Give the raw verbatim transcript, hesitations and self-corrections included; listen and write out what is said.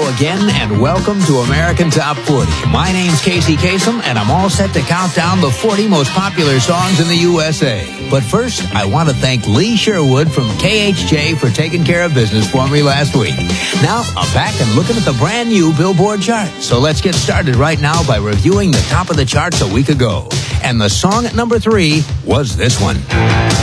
again, and welcome to American Top forty. My name's Casey Kasem, and I'm all set to count down the forty most popular songs in the U S A. But first, I want to thank Lee Sherwood from K H J for taking care of business for me last week. Now, I'm back and looking at the brand new Billboard chart. So let's get started right now by reviewing the top of the charts a week ago. And the song at number three was this one.